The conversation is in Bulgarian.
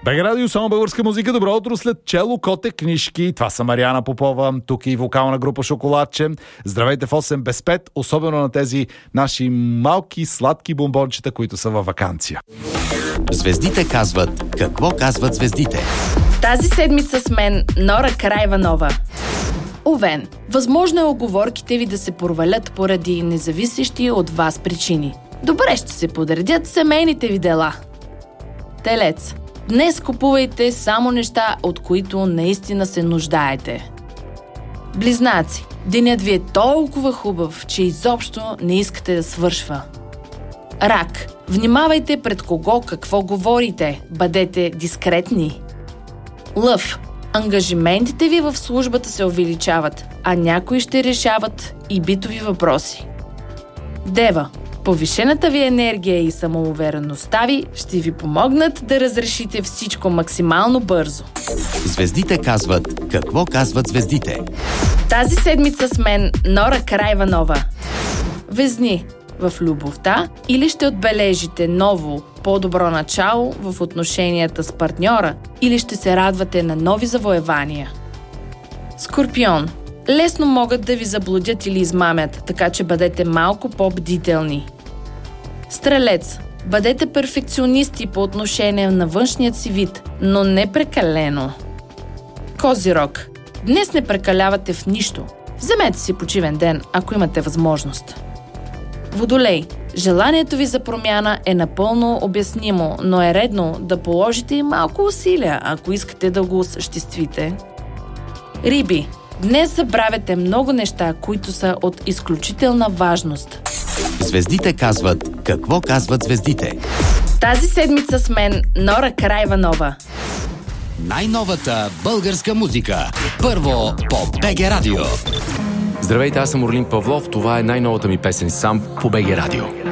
БГ Радио, само българска музика. Добро утро след чело, коте, книжки. Това са Мариана Попова, тук и вокална група Шоколадче. Здравейте в 8 без 5, особено на тези наши малки сладки бомбончета, които са във ваканция. Звездите казват какво казват звездите. Тази седмица с мен Нора Крайванова. Овен, възможно е уговорките ви да се провалят поради независещи от вас причини. Добре ще се подредят семейните ви дела. Телец, днес купувайте само неща, от които наистина се нуждаете. Близнаци, денят ви е толкова хубав, че изобщо не искате да свършва. Рак, внимавайте пред кого какво говорите, бъдете дискретни. Лъв, ангажиментите ви в службата се увеличават, а някои ще решават и битови въпроси. Дева, повишената ви енергия и самоувереността ви ще ви помогнат да разрешите всичко максимално бързо. Звездите казват какво казват звездите. Тази седмица с мен Нора Крайванова. Везни, в любовта или ще отбележите ново, по-добро начало в отношенията с партньора, или ще се радвате на нови завоевания. Скорпион, лесно могат да ви заблудят или измамят, така че бъдете малко по-бдителни. Стрелец, бъдете перфекционисти по отношение на външният си вид, но не прекалено. Козирог, днес не прекалявате в нищо. Вземете си почивен ден, ако имате възможност. Водолей, желанието ви за промяна е напълно обяснимо, но е редно да положите и малко усилия, ако искате да го осъществите. Риби, днес забравяте много неща, които са от изключителна важност. Звездите казват какво казват звездите. Тази седмица с мен Нора Крайванова. Най-новата българска музика. Първо по БГ Радио. Здравейте, аз съм Орлин Павлов. Това е най-новата ми песен сам по БГ Радио.